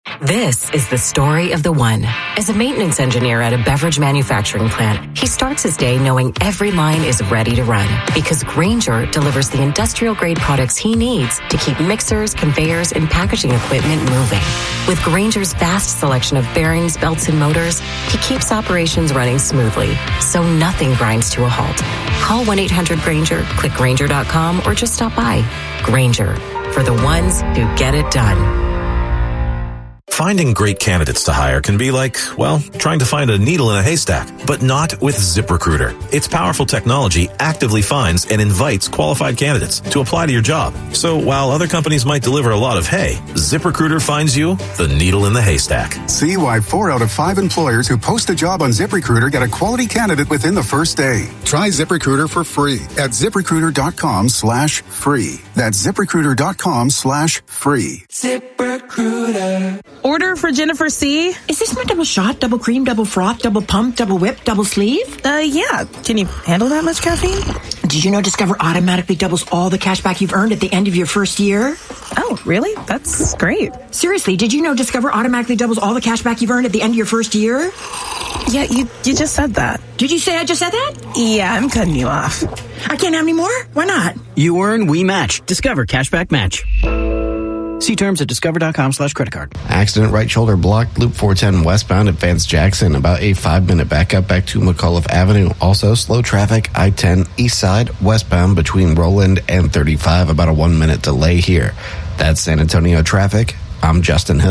This is the story of the one. As a maintenance engineer at a beverage manufacturing plant, he starts his day knowing every line is ready to run because Grainger delivers the industrial-grade products he needs to keep mixers, conveyors, and packaging equipment moving. With Grainger's vast selection of bearings, belts, and motors, he keeps operations running smoothly, so nothing grinds to a halt. Call 1-800-GRAINGER, click Grainger.com, or just stop by. Grainger, for the ones who get it done. Finding great candidates to hire can be like, well, trying to find a needle in a haystack, but not with ZipRecruiter. Its powerful technology actively finds and invites qualified candidates to apply to your job. So while other companies might deliver a lot of hay, ZipRecruiter finds you the needle in the haystack. See why 4 out of 5 employers who post a job on ZipRecruiter get a quality candidate within the first day. Try ZipRecruiter for free at ZipRecruiter.com/free. That's ZipRecruiter.com/free. ZipRecruiter. Order for Jennifer C. Is this my double shot, double cream, double froth, double pump, double whip, double sleeve? Yeah. Can you handle that much caffeine? Did you know Discover automatically doubles all the cash back you've earned at the end of your first year? Oh, really? That's great. Seriously, did you know Discover automatically doubles all the cash back you've earned at the end of your first year? Yeah, you just said that. Did you say I just said that? Yeah, I'm cutting you off. I can't have any more? Why not? You earn, we match. Discover Cashback Match. See terms at discover.com/creditcard. Accident right shoulder blocked, Loop 410 westbound at Vance Jackson. About a 5-minute backup back to McAuliffe Avenue. Also slow traffic, I-10 east side westbound between Roland and 35. About a 1-minute delay here. That's San Antonio traffic. I'm Justin Hill.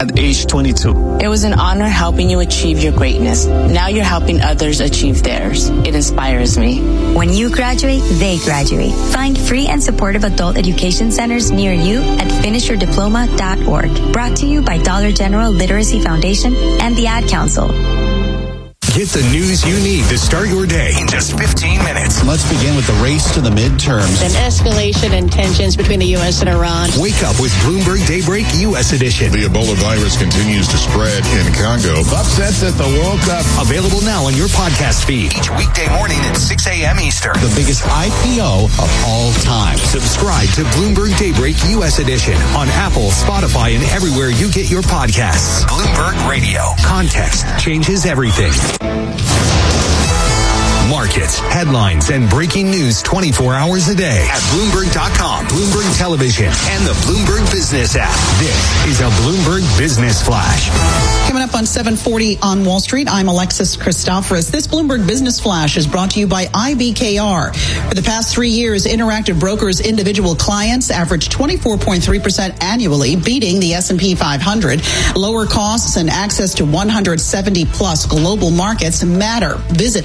at age 22. It was an honor helping you achieve your greatness. Now you're helping others achieve theirs. It inspires me. When you graduate, they graduate. Find free and supportive adult education centers near you at finishyourdiploma.org. Brought to you by Dollar General Literacy Foundation and the Ad Council. Get the news you need to start your day in just 15 minutes. Let's begin with the race to the midterms. An escalation in tensions between the U.S. and Iran. Wake up with Bloomberg Daybreak U.S. edition. The Ebola virus continues to spread in Congo. Upsets at the World Cup. Available now on your podcast feed. Each weekday morning at 6 a.m. Eastern. The biggest IPO of all time. Subscribe to Bloomberg Daybreak U.S. edition on Apple, Spotify, and everywhere you get your podcasts. Bloomberg Radio. Context changes everything. Markets, headlines, and breaking news 24 hours a day at Bloomberg.com, Bloomberg Television, and the Bloomberg Business app. This is a Bloomberg Business Flash. Coming up on 740 on Wall Street, I'm Alexis Christoforous. This Bloomberg Business Flash is brought to you by IBKR. For the past 3 years, Interactive Brokers' individual clients averaged 24.3% annually, beating the S&P 500. Lower costs and access to 170-plus global markets matter. Visit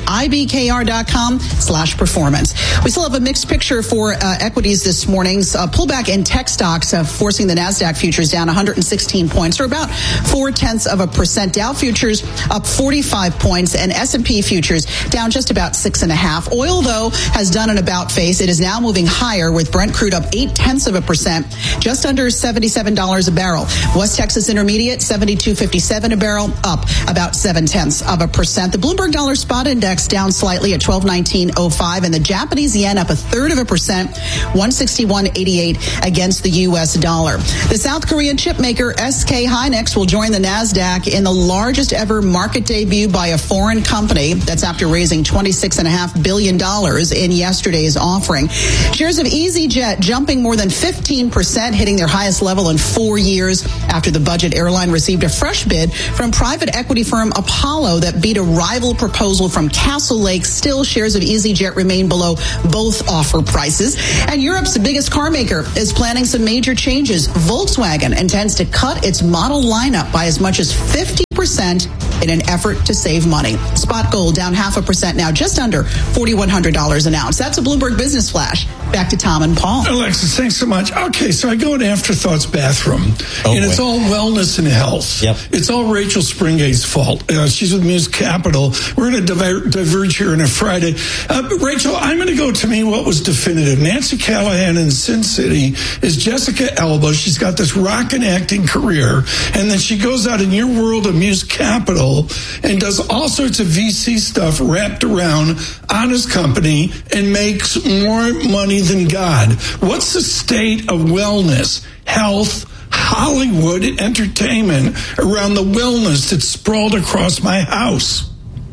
IBKR.com/performance. We still have a mixed picture for equities this morning. Pullback in tech stocks forcing the NASDAQ futures down 116 points, or about 0.4%. Dow futures up 45 points, and S&P futures down just about 6.5%. Oil, though, has done an about face. It is now moving higher, with Brent crude up 0.8%, just under $77 a barrel. West Texas Intermediate, $72.57 a barrel, up about 0.7%. The Bloomberg Dollar Spot Index down slightly at 1219.05, and the Japanese yen up 0.3%, 161.88 against the U.S. dollar. The South Korean chip maker SK Hynix will join the NASDAQ in the largest ever market debut by a foreign company. That's after raising $26.5 billion in yesterday's offering. Shares of EasyJet jumping more than 15%, hitting their highest level in 4 years after the budget airline received a fresh bid from private equity firm Apollo that beat a rival proposal from Castle Lake. Still, shares of EasyJet remain below both offer prices. And Europe's biggest car maker is planning some major changes. Volkswagen intends to cut its model lineup by as much as 50% in an effort to save money. Spot gold down 0.5% now, just under $4,100 an ounce. That's a Bloomberg Business Flash. Back to Tom and Paul. Alexis, thanks so much. Okay, so I go in Afterthoughts bathroom, and it's all wellness and health. Yep. It's all Rachel Springate's fault. She's with Muse Capital. We're going to diverge here on a Friday. Rachel, I'm going to go to me what was definitive. Nancy Callahan in Sin City is Jessica Alba. She's got this rockin' acting career, and then she goes out in your world of Muse Capital and does all sorts of VC stuff wrapped around honest company and makes more money than God. What's the state of wellness, health, Hollywood, entertainment around the wellness that's sprawled across my house?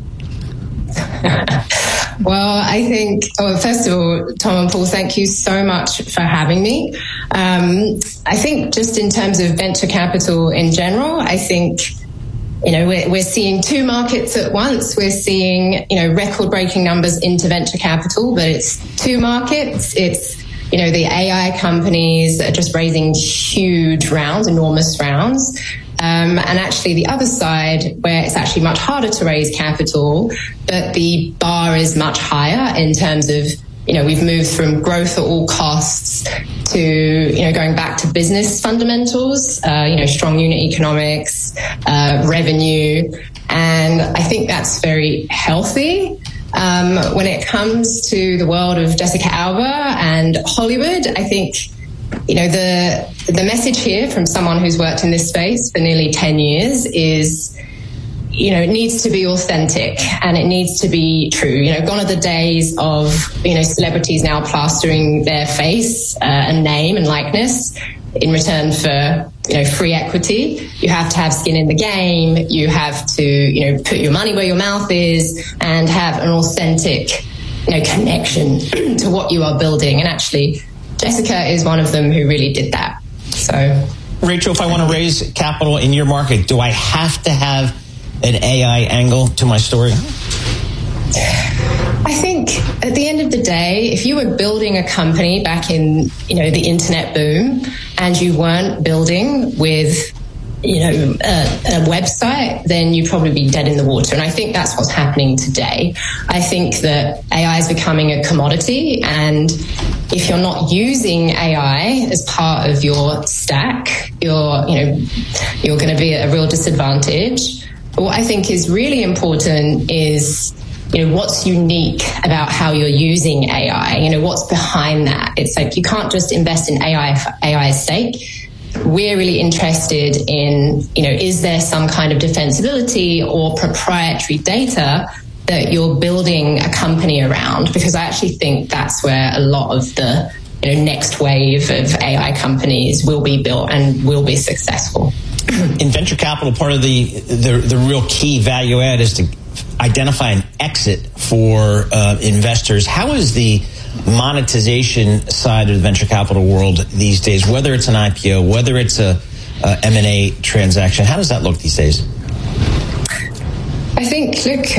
Well, I think, first of all, Tom and Paul, thank you so much for having me. I think just in terms of venture capital in general, I think, we're seeing two markets at once. We're seeing, record-breaking numbers into venture capital, but it's two markets. It's, the AI companies that are just raising huge rounds, enormous rounds. And actually the other side, where it's actually much harder to raise capital, but the bar is much higher in terms of, we've moved from growth at all costs to, going back to business fundamentals, strong unit economics, revenue. And I think that's very healthy. When it comes to the world of Jessica Alba and Hollywood, I think, the message here from someone who's worked in this space for nearly 10 years is, it needs to be authentic and it needs to be true. Gone are the days of, celebrities now plastering their face and name and likeness in return for, free equity. You have to have skin in the game. You have to, put your money where your mouth is and have an authentic, connection to what you are building. And actually, Jessica is one of them who really did that. So, Rachel, if I want to raise capital in your market, do I have to have an AI angle to my story? I think at the end of the day, if you were building a company back in, the internet boom, and you weren't building with, a website, then you'd probably be dead in the water. And I think that's what's happening today. I think that AI is becoming a commodity, and if you're not using AI as part of your stack, you're going to be at a real disadvantage. What I think is really important is, what's unique about how you're using AI? What's behind that? It's like you can't just invest in AI for AI's sake. We're really interested in, is there some kind of defensibility or proprietary data that you're building a company around? Because I actually think that's where a lot of the next wave of AI companies will be built and will be successful. In venture capital, part of the real key value add is to identify an exit for investors. How is the monetization side of the venture capital world these days, whether it's an IPO, whether it's a M&A transaction? How does that look these days? I think,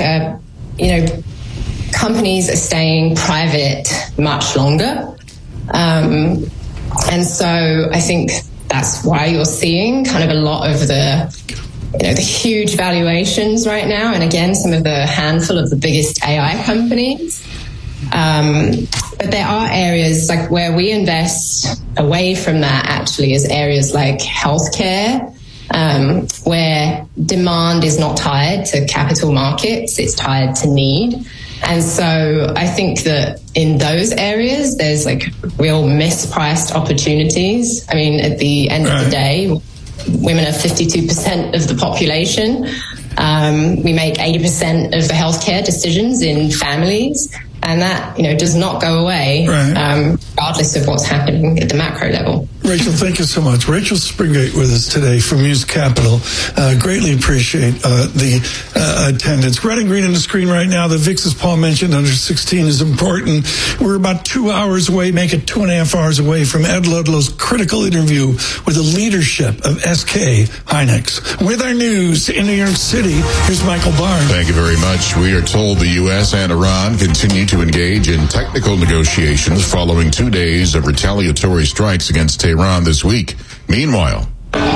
companies are staying private much longer. And so I think that's why you're seeing kind of a lot of the huge valuations right now. And again, some of the handful of the biggest AI companies. But there are areas like where we invest away from that actually is areas like healthcare, where demand is not tied to capital markets, it's tied to need. And so I think that in those areas, there's like real mispriced opportunities. I mean, at the end of the day, women are 52% of the population. We make 80% of the healthcare decisions in families. And that, does not go away, regardless of what's happening at the macro level. Rachel, thank you so much. Rachel Springate with us today from Muse Capital. Greatly appreciate the attendance. Red and green on the screen right now. The VIX, as Paul mentioned, under 16 is important. We're about 2 hours away, make it 2.5 hours away from Ed Ludlow's critical interview with the leadership of SK Hynix. With our news in New York City, here's Michael Barr. Thank you very much. We are told the U.S. and Iran continue to engage in technical negotiations following 2 days of retaliatory strikes against Tehran this week. Meanwhile,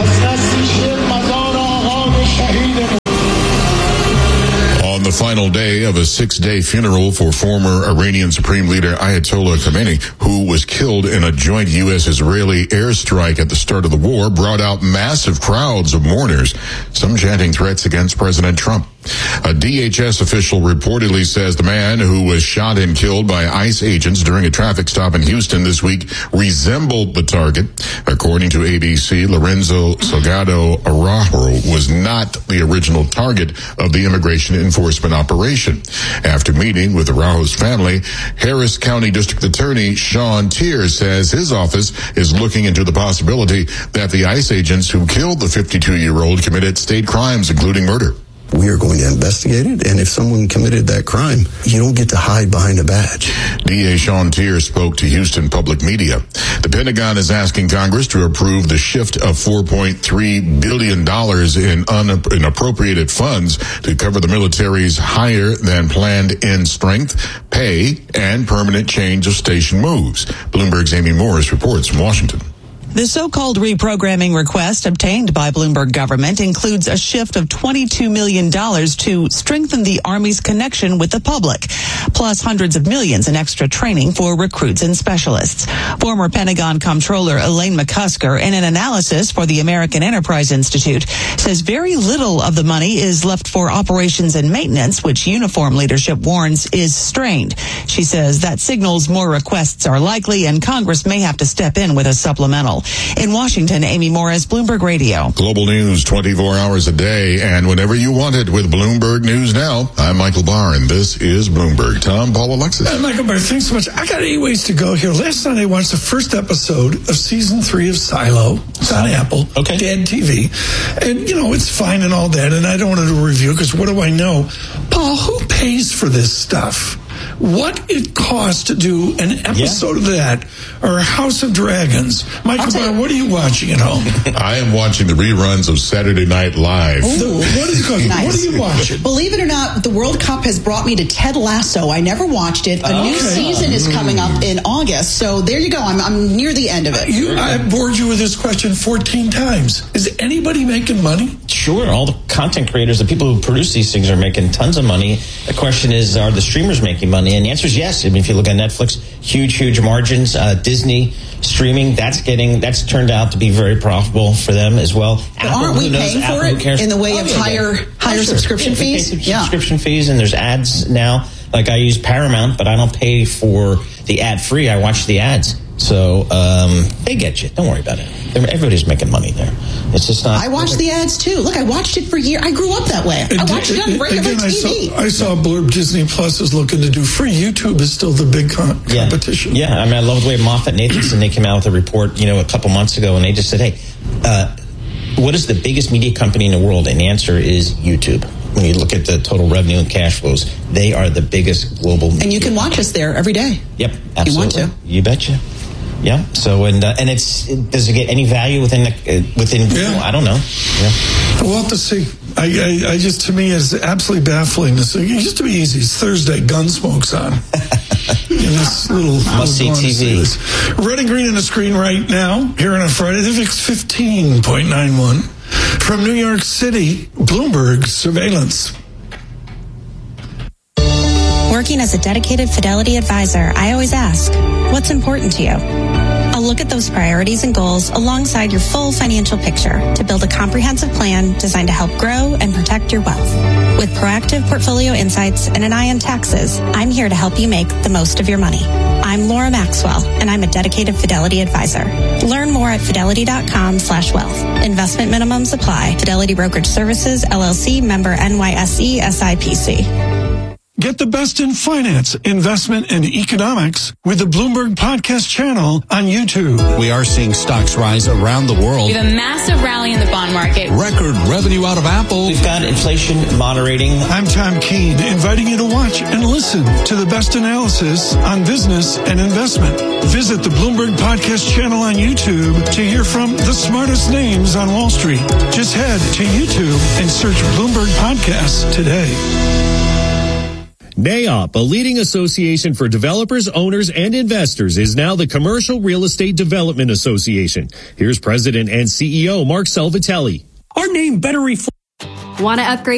on the final day of a 6-day funeral for former Iranian Supreme Leader Ayatollah Khamenei, who was killed in a joint U.S.-Israeli airstrike at the start of the war, brought out massive crowds of mourners, some chanting threats against President Trump. A DHS official reportedly says the man who was shot and killed by ICE agents during a traffic stop in Houston this week resembled the target. According to ABC, Lorenzo Salgado Araujo was not the original target of the immigration enforcement operation. After meeting with Araujo's family, Harris County District Attorney Sean Tier says his office is looking into the possibility that the ICE agents who killed the 52-year-old committed state crimes, including murder. We are going to investigate it, and if someone committed that crime, you don't get to hide behind a badge. DA Sean Tier spoke to Houston Public Media. The Pentagon is asking Congress to approve the shift of $4.3 billion in appropriated funds to cover the military's higher than planned end strength, pay, and permanent change of station moves. Bloomberg's Amy Morris reports from Washington. The so-called reprogramming request obtained by Bloomberg government includes a shift of $22 million to strengthen the Army's connection with the public, plus hundreds of millions in extra training for recruits and specialists. Former Pentagon Comptroller Elaine McCusker, in an analysis for the American Enterprise Institute, says very little of the money is left for operations and maintenance, which uniform leadership warns is strained. She says that signals more requests are likely and Congress may have to step in with a supplemental. In Washington, Amy Morris, Bloomberg Radio. Global news 24 hours a day and whenever you want it with Bloomberg News Now. I'm Michael Barr, and this is Bloomberg. Tom, Paul, Alexis. Michael Barr, thanks so much. I got 8 ways to go here. Last night I watched the first episode of season 3 of Silo. It's on Apple. Okay. Dad TV. And, it's fine and all that, and I don't want to do a review because what do I know? Paul, who pays for this stuff? what it costs to do an episode of that or House of Dragons. Michael Barr, what are you watching at home? I am watching the reruns of Saturday Night Live. Ooh, what is going on? Nice. What are you watching? Believe it or not, the World Cup has brought me to Ted Lasso. I never watched it. A new season is coming up in August. So there you go. I'm near the end of it. I bored you with this question 14 times. Is anybody making money? Sure. All the content creators, the people who produce these things are making tons of money. The question is, are the streamers making money? And the answer is yes. I mean, if you look at Netflix, huge margins. Disney streaming, that's turned out to be very profitable for them as well. But aren't we paying for it in the way of higher subscription fees? Subscription fees, and there's ads now. Like I use Paramount, but I don't pay for the ad free. I watch the ads. So they get you. Don't worry about it. Everybody's making money there. It's just not. I watched the ads too. Look, I watched it for years. I grew up that way. I watched it on regular TV. I saw a blurb. Disney Plus is looking to do free. YouTube is still the big competition. Yeah, I mean, I love the way Moffat Nathanson, they came out with a report, a couple months ago, and they just said, hey, what is the biggest media company in the world? And the answer is YouTube. When you look at the total revenue and cash flows, they are the biggest global media. And you can watch us there every day. Yep, absolutely. You want to. You betcha. Yeah. So and does it get any value within Google? I don't know. Yeah. We'll have to see. I just, to me, it's absolutely baffling to see. It used to be easy. It's Thursday. Gunsmoke's on. This little must-see TV. Red and green on the screen right now. Here on a Friday, the VIX 15.91 from New York City. Bloomberg surveillance. Working as a dedicated Fidelity advisor, I always ask, what's important to you? I'll look at those priorities and goals alongside your full financial picture to build a comprehensive plan designed to help grow and protect your wealth. With proactive portfolio insights and an eye on taxes, I'm here to help you make the most of your money. I'm Laura Maxwell, and I'm a dedicated Fidelity advisor. Learn more at fidelity.com/wealth. Investment minimums apply. Fidelity Brokerage Services, LLC, member NYSE, SIPC. Get the best in finance, investment, and economics with the Bloomberg Podcast channel on YouTube. We are seeing stocks rise around the world. We have a massive rally in the bond market. Record revenue out of Apple. We've got inflation moderating. I'm Tom Keene, inviting you to watch and listen to the best analysis on business and investment. Visit the Bloomberg Podcast channel on YouTube to hear from the smartest names on Wall Street. Just head to YouTube and search Bloomberg Podcasts today. NAIOP, a leading association for developers, owners, and investors, is now the Commercial Real Estate Development Association. Here's President and CEO Mark Salvatelli. Our name better reflect. Want to upgrade